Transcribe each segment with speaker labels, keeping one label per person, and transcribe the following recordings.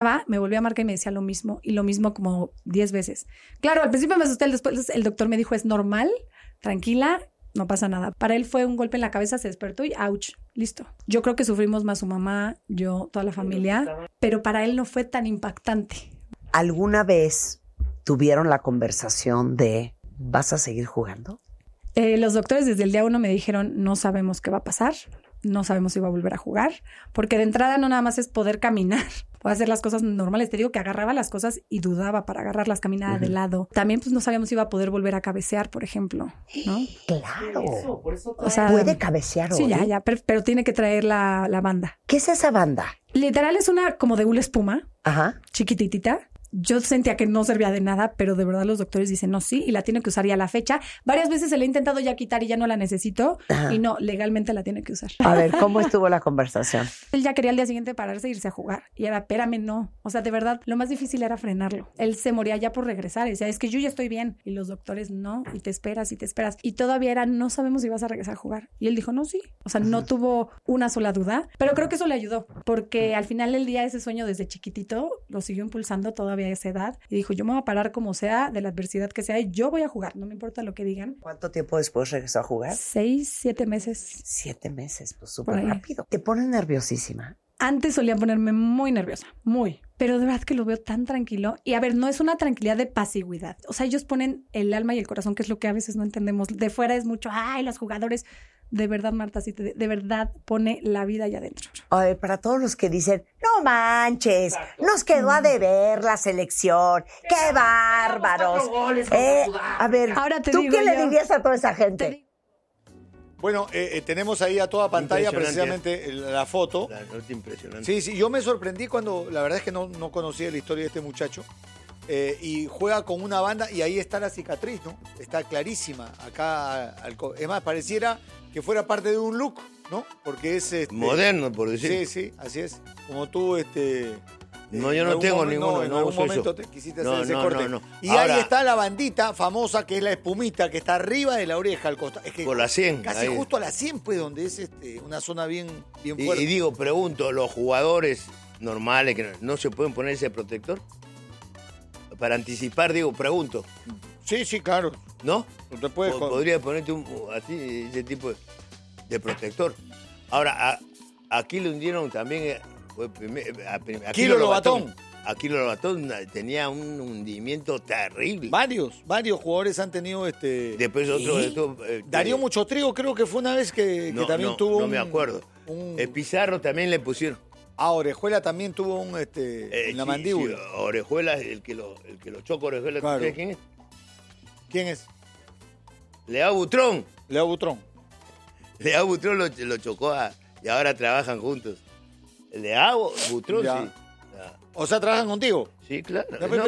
Speaker 1: pasaba, me volvía a marcar y me decía lo mismo como 10 veces. Claro, al principio me asusté, después el doctor me dijo, es normal, tranquila, no pasa nada. Para él fue un golpe en la cabeza, se despertó y ¡ouch! Listo. Yo creo que sufrimos más su mamá, yo, toda la familia, pero para él no fue tan impactante.
Speaker 2: ¿Alguna vez tuvieron la conversación de ¿vas a seguir jugando?
Speaker 1: Los doctores desde el día 1 me dijeron, no sabemos qué va a pasar, no sabemos si va a volver a jugar, porque de entrada no nada más es poder caminar, puede hacer las cosas normales. Te digo que agarraba las cosas y dudaba para agarrarlas, caminaba de lado. También pues no sabíamos si iba a poder volver a cabecear, por ejemplo, ¿no?
Speaker 2: Claro.
Speaker 3: Por eso
Speaker 1: O sea,
Speaker 2: ¿puede cabecear hoy?
Speaker 1: Sí, ya, pero tiene que traer la banda.
Speaker 2: ¿Qué es esa banda?
Speaker 1: Literal es una como de hula espuma,
Speaker 2: Ajá.
Speaker 1: chiquititita. Yo sentía que no servía de nada, pero de verdad los doctores dicen no, sí, y la tiene que usar ya a la fecha. Varias veces se la he intentado ya quitar y ya no la necesito.
Speaker 2: Ajá.
Speaker 1: Y no, legalmente la tiene que usar.
Speaker 2: A ver, ¿cómo estuvo la conversación?
Speaker 1: Él ya quería al día siguiente pararse e irse a jugar. Y era, espérame, no. O sea, de verdad, lo más difícil era frenarlo. Él se moría ya por regresar. Y decía, es que yo ya estoy bien. Y los doctores, no. Y te esperas y te esperas. Y todavía era, no sabemos si vas a regresar a jugar. Y él dijo, no, sí. O sea, no tuvo una sola duda. Pero creo que eso le ayudó. Porque al final del día, ese sueño desde chiquitito lo siguió impulsando todavía a esa edad. Y dijo, yo me voy a parar como sea, de la adversidad que sea, y yo voy a jugar. No me importa lo que digan.
Speaker 2: ¿Cuánto tiempo después regresó a jugar?
Speaker 1: 6, 7 meses.
Speaker 2: 7 meses, pues
Speaker 1: Por
Speaker 2: súper
Speaker 1: ahí.
Speaker 2: rápido. ¿Te pones nerviosísima?
Speaker 1: Antes solía ponerme muy nerviosa, muy. Pero de verdad que lo veo tan tranquilo. Y a ver, no es una tranquilidad de pasividad. O sea, ellos ponen el alma y el corazón, que es lo que a veces no entendemos. De fuera es mucho, ay, los jugadores. De verdad, Marta, sí, de verdad pone la vida allá adentro.
Speaker 2: A ver, para todos los que dicen, no manches, nos quedó a deber la selección, qué bárbaros. A ver,
Speaker 1: Ahora te
Speaker 2: ¿tú
Speaker 1: digo
Speaker 2: qué le
Speaker 1: yo.
Speaker 2: dirías a toda esa gente?
Speaker 4: Bueno, tenemos ahí a toda pantalla
Speaker 3: Impresionante.
Speaker 4: precisamente la foto.
Speaker 3: La nota impresionante.
Speaker 4: Sí, yo me sorprendí cuando, la verdad es que no conocía la historia de este muchacho. Y juega con una banda y ahí está la cicatriz, ¿no? Está clarísima. Acá, es más, pareciera que fuera parte de un look, ¿no? Porque es...
Speaker 3: Moderno, por decir.
Speaker 4: Sí, así es. Como tú,
Speaker 3: No, yo no tengo ninguno.
Speaker 4: En
Speaker 3: No
Speaker 4: algún
Speaker 3: uso
Speaker 4: momento
Speaker 3: eso.
Speaker 4: te quisiste
Speaker 3: No,
Speaker 4: hacer ese
Speaker 3: no,
Speaker 4: corte.
Speaker 3: no.
Speaker 4: Y
Speaker 3: Ahora,
Speaker 4: ahí está la bandita famosa, que es la espumita, que está arriba de la oreja, al costado. Es que
Speaker 3: por la 100.
Speaker 4: casi
Speaker 3: ahí.
Speaker 4: justo a la 100, pues, donde es una zona bien
Speaker 3: Y
Speaker 4: fuerte.
Speaker 3: digo, pregunto, ¿los jugadores normales que no se pueden poner ese protector? Para anticipar, digo, pregunto.
Speaker 4: Sí, claro.
Speaker 3: ¿No?
Speaker 4: No te puedes...
Speaker 3: Podría ponerte así, ese tipo de protector. Ahora, aquí lo hundieron también.
Speaker 4: Kilo Lobatón.
Speaker 3: Aquilo Lobatón tenía un hundimiento terrible.
Speaker 4: Varios jugadores han tenido
Speaker 3: Después otro...
Speaker 4: Darío Mucho Trigo creo que fue una vez que también tuvo
Speaker 3: No me acuerdo. El Pizarro también le pusieron.
Speaker 4: Orejuela también tuvo en la mandíbula.
Speaker 3: Sí, Orejuela, el que lo choca Orejuela.
Speaker 4: Claro.
Speaker 3: ¿Sabes quién es?
Speaker 4: ¿Quién es?
Speaker 3: Leao Butrón.
Speaker 4: Leo Butrón.
Speaker 3: Leao Butrón lo chocó y ahora trabajan juntos. Leao Butrón,
Speaker 4: Ya.
Speaker 3: sí.
Speaker 4: O sea, ¿trabajan contigo?
Speaker 3: Sí, claro.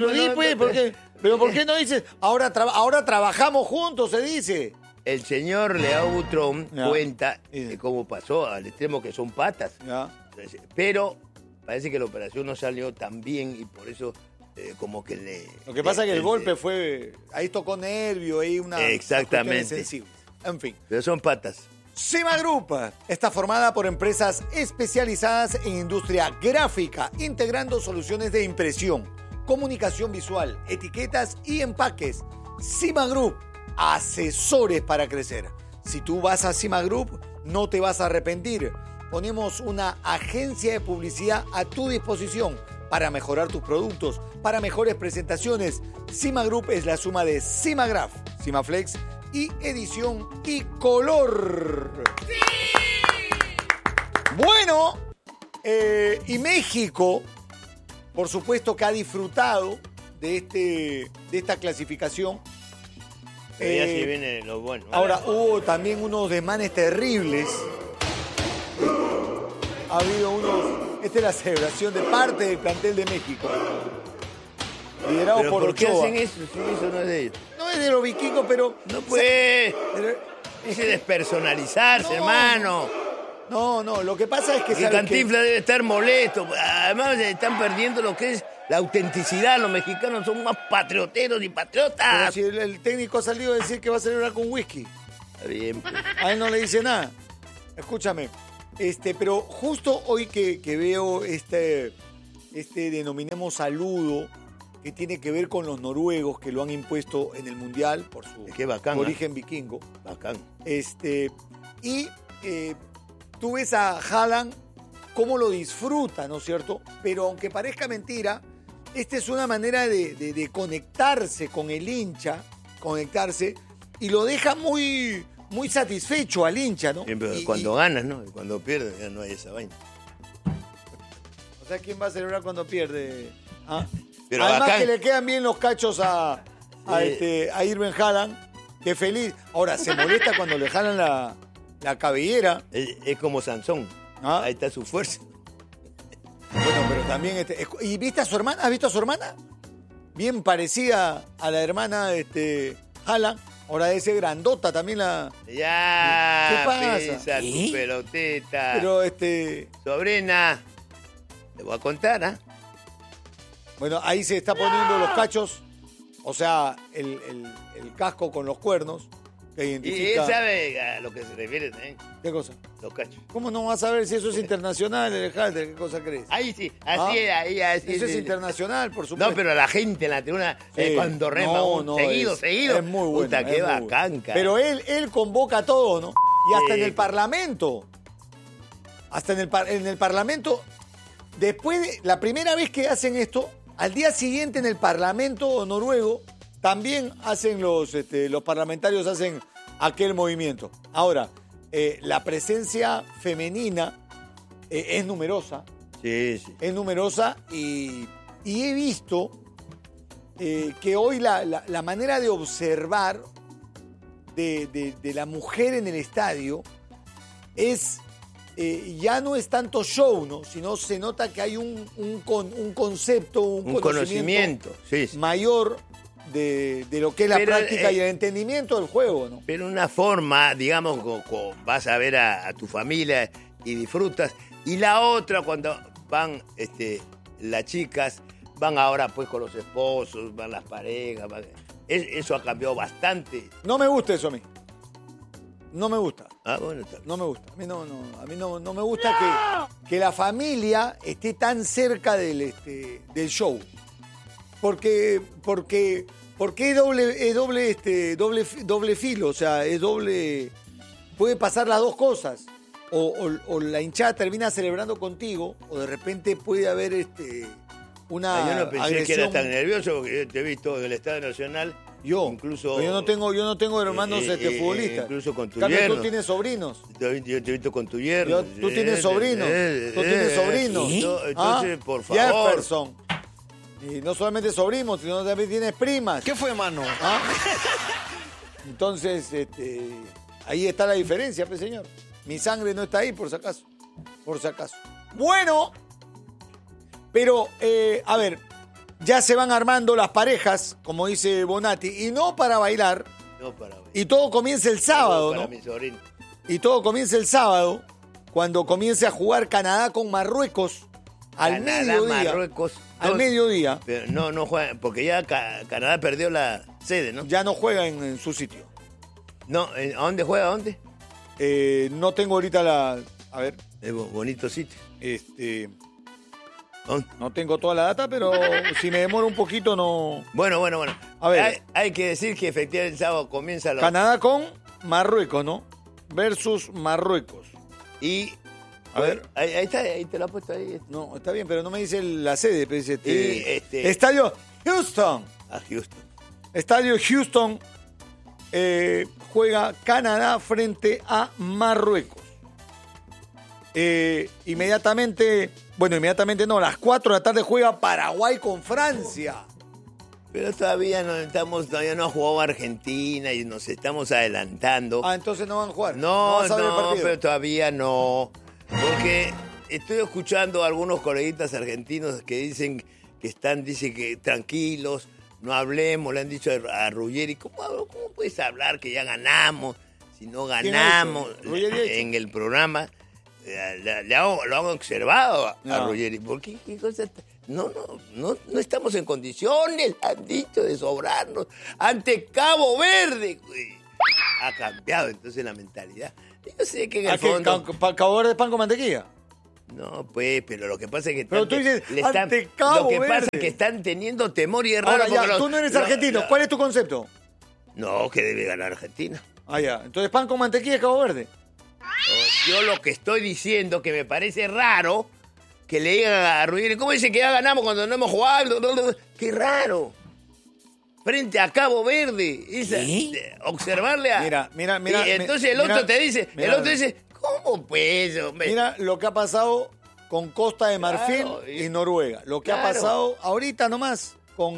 Speaker 4: Pero ¿por qué no dices, ahora trabajamos juntos, se dice?
Speaker 3: El señor Leao Butrón
Speaker 4: Ya.
Speaker 3: cuenta
Speaker 4: Sí.
Speaker 3: cómo pasó al extremo que son patas.
Speaker 4: Ya.
Speaker 3: Pero parece que la operación no salió tan bien y por eso como que le...
Speaker 4: Lo que pasa es que el golpe fue... Ahí tocó nervio, ahí unas
Speaker 3: Exactamente.
Speaker 4: cuestiones sensibles. En fin.
Speaker 3: Pero son patas.
Speaker 4: Cima Group está formada por empresas especializadas en industria gráfica, integrando soluciones de impresión, comunicación visual, etiquetas y empaques. Cima Group, asesores para crecer. Si tú vas a Cima Group, no te vas a arrepentir. Ponemos una agencia de publicidad a tu disposición para mejorar tus productos, para mejores presentaciones. Cima Group es la suma de Cimagraph, Cimaflex y edición y color. Bueno, y México, por supuesto que ha disfrutado de esta clasificación.
Speaker 3: Pero ya sí viene lo bueno.
Speaker 4: Ahora, hubo también unos desmanes terribles. Ha habido esta es la celebración de parte del plantel de México. Liderado
Speaker 3: ¿Pero por qué
Speaker 4: Ochoa.
Speaker 3: hacen eso? Si eso no es de ellos.
Speaker 4: No es de los vikingos, pero...
Speaker 3: No puede.
Speaker 4: Pero-
Speaker 3: Ese despersonalizarse, hermano.
Speaker 4: No, lo que pasa es que...
Speaker 3: Que
Speaker 4: ¿sabes qué?
Speaker 3: Cantinflas debe estar molesto. Además, están perdiendo lo que es la autenticidad. Los mexicanos son más patrioteros y
Speaker 4: Pero
Speaker 3: patriotas.
Speaker 4: si el técnico ha salido a decir que va a celebrar con whisky.
Speaker 3: Está bien, pues.
Speaker 4: A él no le dice nada. Escúchame. Pero justo hoy que veo denominemos saludo, que tiene que ver con los noruegos que lo han impuesto en el Mundial por su
Speaker 3: Qué bacán,
Speaker 4: origen vikingo.
Speaker 3: Bacán.
Speaker 4: Tú ves a Haaland cómo lo disfruta, ¿no es cierto? Pero aunque parezca mentira, esta es una manera de conectarse con el hincha, y lo deja muy, muy satisfecho al hincha, ¿no?
Speaker 3: Siempre, cuando ganas, ¿no? Y cuando pierdes, ya no hay esa vaina.
Speaker 4: O sea, ¿quién va a celebrar cuando pierde? ¿Ah?
Speaker 3: Pero
Speaker 4: además
Speaker 3: bacán.
Speaker 4: que le quedan bien los cachos a Erling Haaland, que feliz. Ahora, se molesta cuando le jalan la cabellera.
Speaker 3: Es como Sansón.
Speaker 4: ¿Ah?
Speaker 3: Ahí está su fuerza.
Speaker 4: Bueno, pero también... ¿Y viste a su hermana? ¿Has visto a su hermana? Bien parecida a la hermana de Haaland. Ahora debe ser grandota también la...
Speaker 3: Ya,
Speaker 4: ¿Qué pasa?
Speaker 3: pisa tu peloteta.
Speaker 4: Pero
Speaker 3: Sobrina, te voy a contar, ¿ah?
Speaker 4: Bueno, ahí se está poniendo los cachos, o sea, el casco con los cuernos, que
Speaker 3: Y
Speaker 4: identifica...
Speaker 3: él sabe a lo que se refiere también,
Speaker 4: ¿Qué cosa?
Speaker 3: los cachos.
Speaker 4: ¿Cómo no vas a ver si eso es internacional, el Halter? ¿Qué cosa crees?
Speaker 3: Ahí sí, así es, ahí así
Speaker 4: Eso es
Speaker 3: sí.
Speaker 4: internacional, por supuesto.
Speaker 3: No, pero la gente en la tribuna,
Speaker 4: Sí.
Speaker 3: cuando rema,
Speaker 4: No,
Speaker 3: seguido.
Speaker 4: Es muy bueno.
Speaker 3: Puta, qué
Speaker 4: es muy
Speaker 3: bacán,
Speaker 4: bueno.
Speaker 3: cara.
Speaker 4: Pero él convoca a todo, ¿no? Y hasta
Speaker 3: Sí.
Speaker 4: en el Parlamento. Hasta en el Parlamento. Después de la primera vez que hacen esto, al día siguiente en el Parlamento noruego, también hacen los parlamentarios hacen aquel movimiento. Ahora, la presencia femenina es numerosa.
Speaker 3: Sí, sí.
Speaker 4: Es numerosa y he visto que hoy la manera de observar de la mujer en el estadio es ya no es tanto show, ¿no? Sino se nota que hay un concepto, un
Speaker 3: conocimiento, sí, sí.
Speaker 4: mayor de lo que es la
Speaker 3: Pero,
Speaker 4: práctica y el entendimiento del juego, ¿no?
Speaker 3: Pero una forma, digamos, vas a ver a tu familia y disfrutas. Y la otra, cuando van las chicas, van ahora pues con los esposos, van las parejas. Eso ha cambiado bastante.
Speaker 4: No me gusta eso a mí. No me gusta.
Speaker 3: Ah, bueno, está bien.
Speaker 4: No me gusta. A mí no me gusta que la familia esté tan cerca del show. Porque es doble filo, o sea, es doble. Puede pasar las dos cosas. O la hinchada termina celebrando contigo, o de repente puede haber una
Speaker 3: Yo no pensé
Speaker 4: agresión.
Speaker 3: que era tan nervioso porque yo te he visto en el Estadio Nacional.
Speaker 4: Incluso, pero yo no tengo hermanos futbolistas.
Speaker 3: Incluso con tu
Speaker 4: Cambio,
Speaker 3: yerno.
Speaker 4: tú tienes sobrinos.
Speaker 3: Yo te he visto con tu yerno.
Speaker 4: Tú tienes sobrinos. Tú tienes sobrinos.
Speaker 3: Entonces, por favor.
Speaker 4: Jefferson. Y no solamente sobrinos, sino también tienes primas.
Speaker 5: ¿Qué fue, mano?
Speaker 4: ¿Ah? Entonces, ahí está la diferencia, pues, señor. Mi sangre no está ahí, por si acaso. Por si acaso. Bueno, pero, a ver, ya se van armando las parejas, como dice Bonatti, y no para bailar.
Speaker 3: No para bailar.
Speaker 4: Y todo comienza el sábado,
Speaker 3: Para
Speaker 4: ¿no?
Speaker 3: mi sobrino.
Speaker 4: Y todo comienza el sábado, cuando comience a jugar Canadá con Marruecos al
Speaker 3: Canadá,
Speaker 4: mediodía.
Speaker 3: Marruecos.
Speaker 4: Al mediodía.
Speaker 3: Pero no juegan, porque ya Canadá perdió la sede, ¿no?
Speaker 4: Ya no juega en su sitio.
Speaker 3: No, ¿a dónde juega? ¿A dónde?
Speaker 4: No tengo ahorita a ver,
Speaker 3: Es bonito sitio. ¿Dónde?
Speaker 4: no tengo toda la data, pero si me demoro un poquito no...
Speaker 3: Bueno.
Speaker 4: A ver.
Speaker 3: Hay que decir que efectivamente el sábado comienza
Speaker 4: Canadá con Marruecos, ¿no? Versus Marruecos.
Speaker 3: Y...
Speaker 4: A ver.
Speaker 3: Ahí está, ahí te lo he puesto ahí.
Speaker 4: No, está bien, pero no me dice la sede. Pues,
Speaker 3: Y,
Speaker 4: Estadio Houston.
Speaker 3: A Houston.
Speaker 4: Estadio Houston juega Canadá frente a Marruecos. Inmediatamente no, a las 4 de la tarde juega Paraguay con Francia.
Speaker 3: Pero todavía no ha jugado Argentina y nos estamos adelantando.
Speaker 4: Ah, entonces no van a jugar.
Speaker 3: No,
Speaker 4: vas a ver el partido.
Speaker 3: pero todavía no. Porque estoy escuchando a algunos coleguitas argentinos que dicen que tranquilos, no hablemos, le han dicho a Ruggeri, ¿cómo puedes hablar que ya ganamos? Si no ganamos en el programa, lo han observado a Ruggeri. ¿Por qué cosa? No estamos en condiciones, han dicho, de sobrarnos. Ante Cabo Verde, güey. Ha cambiado entonces la mentalidad. Yo sé que en el fondo...
Speaker 4: ¿Cabo Verde es pan con mantequilla?
Speaker 3: No, pues, pero lo que pasa es que
Speaker 4: Pero tú dices, ante
Speaker 3: lo
Speaker 4: Cabo
Speaker 3: que pasa
Speaker 4: Verde.
Speaker 3: es que están teniendo temor y es raro.
Speaker 4: Ahora ya,
Speaker 3: porque
Speaker 4: tú no eres argentino. ¿Cuál es tu concepto?
Speaker 3: No, que debe ganar Argentina.
Speaker 4: Ah, ya. Entonces pan con mantequilla de Cabo Verde.
Speaker 3: Yo lo que estoy diciendo que me parece raro que le digan a Ruggeri, ¿cómo dice que ya ganamos cuando no hemos jugado? ¡Qué raro! Frente a Cabo Verde. Observarle a...
Speaker 4: Mira.
Speaker 3: Y entonces el otro te dice, ¿cómo pues, hombre?
Speaker 4: Mira lo que ha pasado con Costa de Marfil
Speaker 3: Claro,
Speaker 4: y Noruega. Lo que ha
Speaker 3: claro.
Speaker 4: pasado ahorita nomás con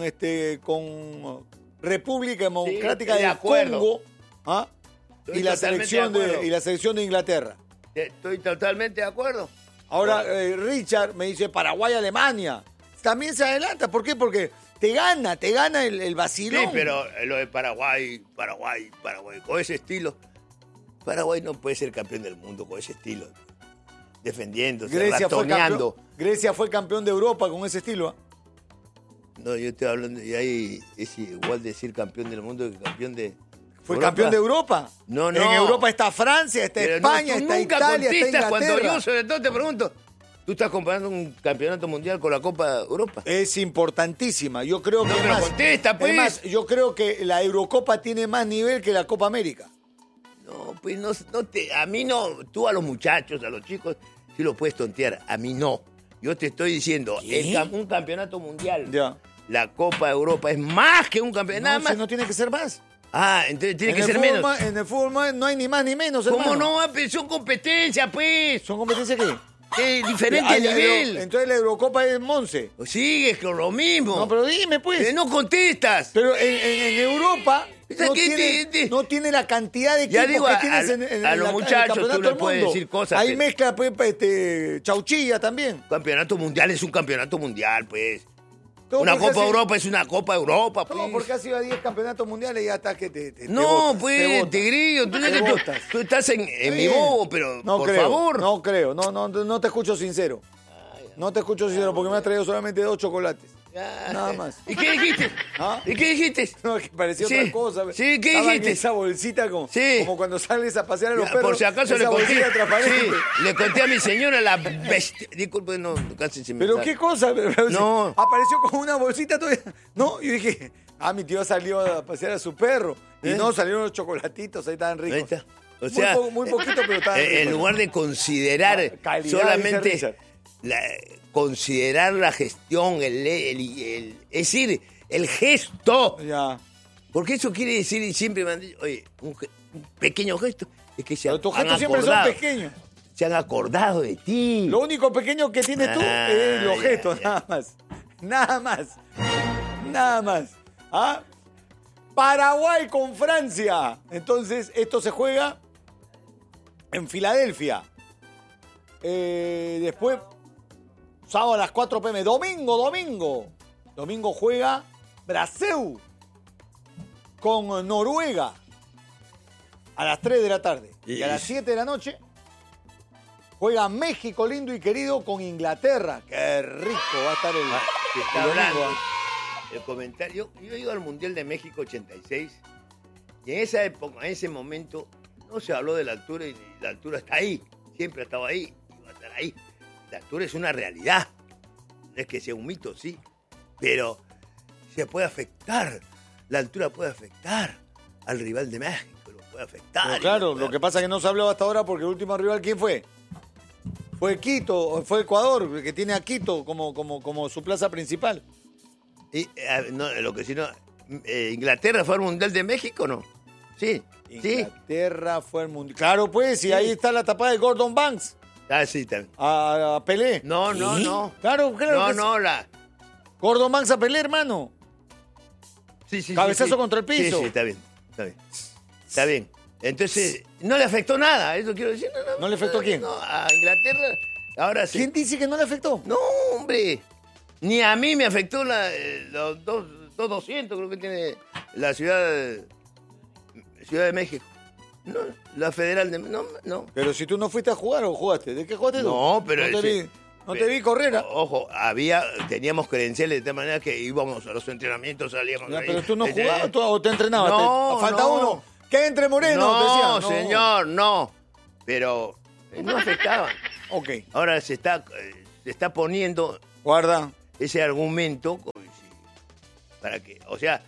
Speaker 4: República Democrática
Speaker 3: de
Speaker 4: del
Speaker 3: acuerdo.
Speaker 4: Congo, ¿ah?
Speaker 3: Estoy
Speaker 4: y la
Speaker 3: totalmente
Speaker 4: selección
Speaker 3: de acuerdo.
Speaker 4: y la selección de Inglaterra.
Speaker 3: Estoy totalmente de acuerdo.
Speaker 4: Ahora Richard me dice Paraguay-Alemania. También se adelanta. ¿Por qué? Porque te gana el vacilón.
Speaker 3: Sí, pero lo de Paraguay, con ese estilo. Paraguay no puede ser campeón del mundo con ese estilo. Defendiéndose, ratoneando.
Speaker 4: Grecia fue campeón de Europa con ese estilo. ¿Ah?
Speaker 3: No, yo estoy hablando, y ahí es igual decir campeón del mundo que campeón de...
Speaker 4: Fue
Speaker 3: Europa.
Speaker 4: campeón de Europa.
Speaker 3: No.
Speaker 4: En Europa está Francia, está
Speaker 3: Pero
Speaker 4: España,
Speaker 3: tú
Speaker 4: está
Speaker 3: nunca
Speaker 4: Italia, está
Speaker 3: contestas cuando
Speaker 4: Inglaterra.
Speaker 3: yo sobre todo te pregunto. ¿Tú estás comparando un campeonato mundial con la Copa Europa?
Speaker 4: Es importantísima. Yo creo que
Speaker 3: No, pero contesta, pues.
Speaker 4: Además, yo creo que la Eurocopa tiene más nivel que la Copa América.
Speaker 3: No, pues a mí no. Tú a los muchachos, a los chicos, sí los puedes tontear. A mí no. Yo te estoy diciendo, un campeonato mundial.
Speaker 4: Ya.
Speaker 3: La Copa Europa es más que un campeonato. Nada
Speaker 4: No,
Speaker 3: más.
Speaker 4: si no tiene que ser más.
Speaker 3: Ah, entonces tiene
Speaker 4: En
Speaker 3: que
Speaker 4: el
Speaker 3: ser
Speaker 4: fútbol
Speaker 3: menos.
Speaker 4: En el fútbol no hay ni más ni menos,
Speaker 3: ¿Cómo
Speaker 4: hermano.
Speaker 3: no? Pues son competencias, pues.
Speaker 4: ¿Son competencias qué?
Speaker 3: Diferente nivel.
Speaker 4: Entonces la Eurocopa es Monse.
Speaker 3: O sigues con lo mismo.
Speaker 4: No, pero dime, pues.
Speaker 3: No contestas.
Speaker 4: Pero en Europa no tiene la cantidad de
Speaker 3: Ya
Speaker 4: equipos
Speaker 3: digo,
Speaker 4: que tienes
Speaker 3: a los
Speaker 4: en el
Speaker 3: muchachos
Speaker 4: campeonato
Speaker 3: tú les
Speaker 4: del
Speaker 3: puedes
Speaker 4: mundo.
Speaker 3: decir cosas,
Speaker 4: Ahí
Speaker 3: pero-
Speaker 4: mezcla Chauchilla también.
Speaker 3: Campeonato mundial es un campeonato mundial, pues.
Speaker 4: Todo
Speaker 3: Una
Speaker 4: porque
Speaker 3: Copa
Speaker 4: así-
Speaker 3: Europa es una Copa Europa, pues.
Speaker 4: No, porque has ido a 10 campeonatos mundiales y ya estás que te
Speaker 3: No,
Speaker 4: botas,
Speaker 3: pues,
Speaker 4: te botas.
Speaker 3: Tigrillo,
Speaker 4: Te botas.
Speaker 3: tú estás en mi
Speaker 4: Bien.
Speaker 3: bobo, pero
Speaker 4: No
Speaker 3: por
Speaker 4: creo,
Speaker 3: favor.
Speaker 4: No creo, no te escucho sincero. No te escucho sincero porque me has traído solamente 2 chocolates.
Speaker 3: Ya.
Speaker 4: Nada más.
Speaker 3: ¿Y qué dijiste?
Speaker 4: ¿Ah?
Speaker 3: ¿Y qué dijiste?
Speaker 4: No, que parecía
Speaker 3: Sí.
Speaker 4: otra cosa.
Speaker 3: Sí, ¿qué
Speaker 4: Estaba en
Speaker 3: dijiste?
Speaker 4: esa bolsita como,
Speaker 3: Sí.
Speaker 4: como cuando sales a pasear a los
Speaker 3: Ya,
Speaker 4: perros.
Speaker 3: por si acaso le
Speaker 4: esa
Speaker 3: conté.
Speaker 4: bolsita transparente.
Speaker 3: Sí, le conté a mi señora la bestia. Disculpe, no, casi se me
Speaker 4: ¿Pero
Speaker 3: sale.
Speaker 4: qué cosa?
Speaker 3: No.
Speaker 4: Apareció con una bolsita todavía. No, yo dije, mi tío salió a pasear a su perro. Y no, salieron los chocolatitos, ahí estaban ricos.
Speaker 3: Ahí está. O sea,
Speaker 4: muy poquito, pero estaban ricos.
Speaker 3: en lugar de considerar
Speaker 4: Calidad, dice
Speaker 3: solamente
Speaker 4: Richard.
Speaker 3: considerar la gestión, es decir, el gesto.
Speaker 4: Ya.
Speaker 3: Porque eso quiere decir, y siempre me han dicho, oye, un pequeño gesto, es que se
Speaker 4: Pero tus
Speaker 3: han
Speaker 4: gestos siempre son
Speaker 3: acordado,
Speaker 4: pequeños.
Speaker 3: se han acordado de ti.
Speaker 4: Lo único pequeño que tienes tú es los
Speaker 3: ya,
Speaker 4: gestos,
Speaker 3: ya.
Speaker 4: nada más. Nada más. Nada más. ¿Ah? Paraguay con Francia. Entonces, esto se juega en Filadelfia. Después, sábado a las 4 p.m. Domingo. Domingo juega Brasil con Noruega a las 3 de la tarde. Y a las 7 de la noche juega México lindo y querido con Inglaterra. Qué rico va a estar
Speaker 3: Se está
Speaker 4: el domingo,
Speaker 3: hablando.
Speaker 4: ¿ah?
Speaker 3: El comentario. Yo he ido al Mundial de México 86 y en esa época, en ese momento, no se habló de la altura y la altura está ahí. Siempre ha estado ahí y va a estar ahí. La altura es una realidad. No es que sea un mito, sí, pero se puede afectar. La altura puede afectar al rival de México, lo puede afectar.
Speaker 4: Pero claro, lo que pasa es que no se habló hasta ahora porque el último rival, ¿quién fue? Fue Quito, fue Ecuador, que tiene a Quito como su plaza principal.
Speaker 3: Y, no, lo que sí no. ¿Inglaterra fue al Mundial de México o no? Sí, sí.
Speaker 4: Inglaterra fue al mundial. Claro, pues, y ahí está la tapada de Gordon Banks
Speaker 3: Ah, sí, también.
Speaker 4: a Pelé.
Speaker 3: No, no, no.
Speaker 4: Claro, claro.
Speaker 3: No,
Speaker 4: que
Speaker 3: no,
Speaker 4: Gordon Banks a Pelé, hermano.
Speaker 3: Sí, sí,
Speaker 4: Cabezazo
Speaker 3: sí, sí.
Speaker 4: contra el piso.
Speaker 3: Sí, sí, está bien, está bien. Está bien. Entonces, no le afectó nada, eso quiero decir.
Speaker 4: ¿No le afectó a quién?
Speaker 3: No, a Inglaterra, ahora sí.
Speaker 4: ¿Quién dice que no le afectó?
Speaker 3: No, hombre. Ni a mí me afectó los 200, creo que tiene la Ciudad de México. No, la Federal de... No.
Speaker 4: Pero si tú no fuiste a jugar o jugaste, ¿de qué jugaste tú?
Speaker 3: No, pero
Speaker 4: No te
Speaker 3: ese-
Speaker 4: vi, no te vi correr. ¿Ah?
Speaker 3: Ojo, teníamos credenciales de tal manera que íbamos a los entrenamientos, salíamos
Speaker 4: Ya,
Speaker 3: ahí.
Speaker 4: pero tú no
Speaker 3: Ese-
Speaker 4: jugabas o te entrenabas.
Speaker 3: No,
Speaker 4: Falta
Speaker 3: no.
Speaker 4: uno. Que entre Moreno,
Speaker 3: No,
Speaker 4: decía.
Speaker 3: señor, no. Pero no afectaba.
Speaker 4: Ok.
Speaker 3: Ahora se está poniendo
Speaker 4: Guarda.
Speaker 3: ese argumento para que, o sea,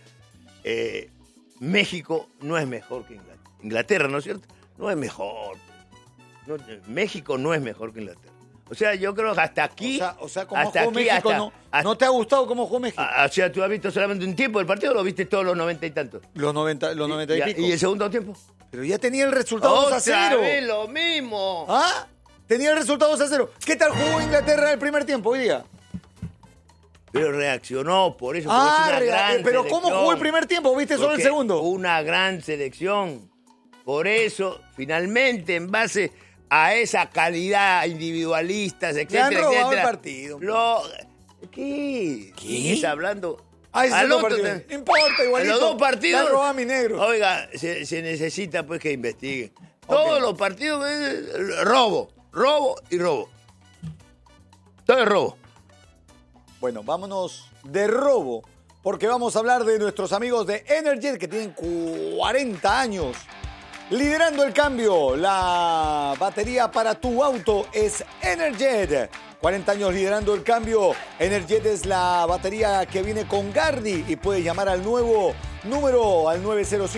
Speaker 3: México no es mejor que Inglaterra. Inglaterra, ¿no es cierto? No es mejor. No, México no es mejor que Inglaterra. O sea, yo creo que hasta aquí...
Speaker 4: O sea, como
Speaker 3: hasta
Speaker 4: jugó
Speaker 3: aquí,
Speaker 4: México, ¿no te ha gustado cómo jugó México?
Speaker 3: O sea, ¿tú has visto solamente un tiempo del partido o lo viste todos los 90 y tantos?
Speaker 4: Los 90 y pico.
Speaker 3: ¿Y el segundo tiempo?
Speaker 4: Pero ya tenía el resultado 2-0.
Speaker 3: ¡Otra vez lo mismo!
Speaker 4: ¿Ah? Tenía el resultado 2-0. ¿Qué tal jugó Inglaterra el primer tiempo hoy día?
Speaker 3: Pero reaccionó, por eso. Es una gran
Speaker 4: pero
Speaker 3: selección.
Speaker 4: ¿cómo jugó el primer tiempo? ¿Viste solo el segundo?
Speaker 3: Una gran selección. Por eso, finalmente, en base a esa calidad individualista, etcétera,
Speaker 4: Le han robado
Speaker 3: etcétera,
Speaker 4: el partido.
Speaker 3: ¿Qué? ¿Quién está hablando?
Speaker 4: Al otro partido. No importa, igualito.
Speaker 3: En los dos partidos.
Speaker 4: Le han robado a mi negro.
Speaker 3: Oiga, se necesita pues que investiguen. Todos los partidos, robo y robo. Todo es robo.
Speaker 4: Bueno, vámonos de robo, porque vamos a hablar de nuestros amigos de Energet, que tienen 40 años liderando el cambio. La batería para tu auto es Energet. 40 años liderando el cambio. Energet es la batería que viene con Gardi y puedes llamar al nuevo número al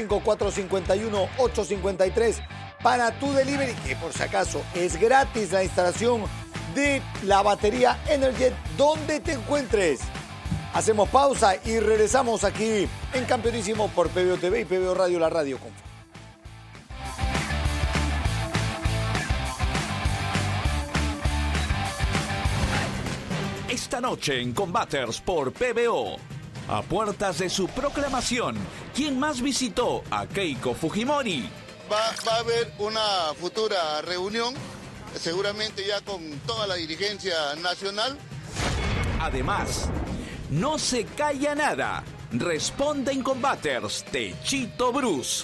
Speaker 4: 905-451-853 para tu delivery, que por si acaso es gratis la instalación de la batería Energet donde te encuentres. Hacemos pausa y regresamos aquí en Campeonísimo por PBO TV y PBO Radio, la radio con fe.
Speaker 5: Esta noche en Combaters por PBO. A puertas de su proclamación, ¿quién más visitó a Keiko Fujimori?
Speaker 6: Va a haber una futura reunión, seguramente ya con toda la dirigencia nacional.
Speaker 5: Además, no se calla nada. Responde en Combaters Techito Bruce.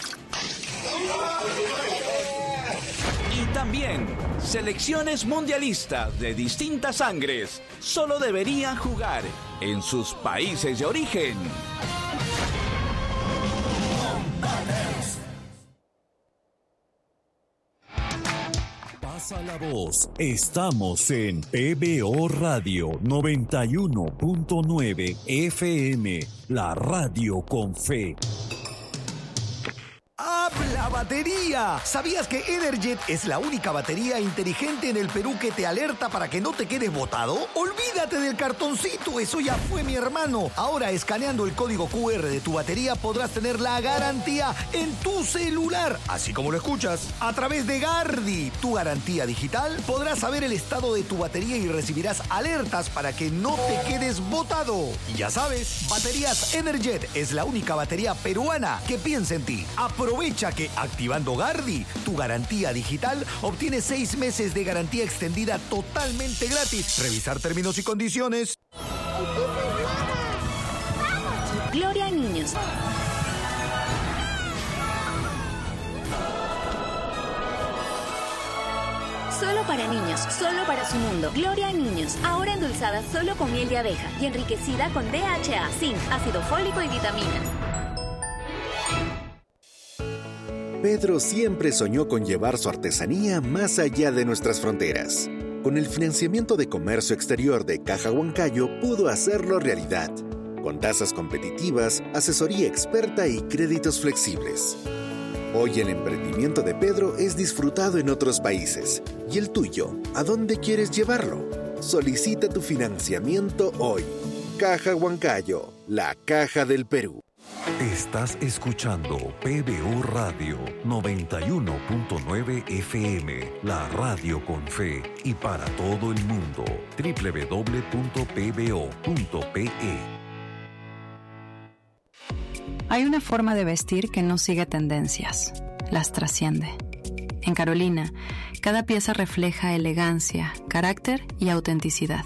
Speaker 5: Y también, selecciones mundialistas de distintas sangres solo deberían jugar en sus países de origen.
Speaker 7: Pasa la voz. Estamos en PBO Radio 91.9 FM, la radio con fe.
Speaker 8: ¡Habla batería! ¿Sabías que Energet es la única batería inteligente en el Perú que te alerta para que no te quedes botado? Olvídate del cartoncito, eso ya fue, mi hermano. Ahora, escaneando el código QR de tu batería podrás tener la garantía en tu celular, así como lo escuchas. A través de Gardi, tu garantía digital, podrás saber el estado de tu batería y recibirás alertas para que no te quedes botado. Y ya sabes, Baterías Energet es la única batería peruana que piensa en ti. Aprovecha que activando Gardi, tu garantía digital, obtienes 6 meses de garantía extendida totalmente gratis. Revisar términos y condiciones.
Speaker 9: Gloria a niños. Solo para niños, solo para su mundo. Gloria a niños, ahora endulzada solo con miel de abeja y enriquecida con DHA, zinc, ácido fólico y vitaminas.
Speaker 10: Pedro siempre soñó con llevar su artesanía más allá de nuestras fronteras. Con el financiamiento de comercio exterior de Caja Huancayo pudo hacerlo realidad, con tasas competitivas, asesoría experta y créditos flexibles. Hoy el emprendimiento de Pedro es disfrutado en otros países. ¿Y el tuyo? ¿A dónde quieres llevarlo? Solicita tu financiamiento hoy. Caja Huancayo, la caja del Perú.
Speaker 7: Estás escuchando PBO Radio 91.9 FM, la radio con fe y para todo el mundo. www.pbo.pe.
Speaker 11: Hay una forma de vestir que no sigue tendencias, las trasciende. En Carolina, cada pieza refleja elegancia, carácter y autenticidad.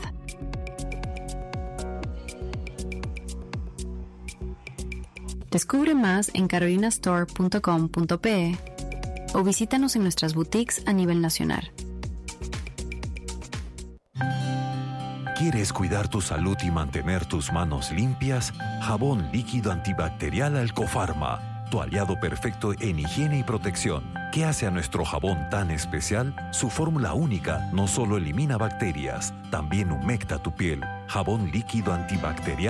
Speaker 11: Descubre más en carolinastore.com.pe o visítanos en nuestras boutiques a nivel nacional.
Speaker 7: ¿Quieres cuidar tu salud y mantener tus manos limpias? Jabón líquido antibacterial Alcofarma. tu aliado perfecto en higiene y protección. ¿Qué hace a nuestro jabón tan especial? Su fórmula única no solo elimina bacterias, también humecta tu piel. Jabón líquido antibacterial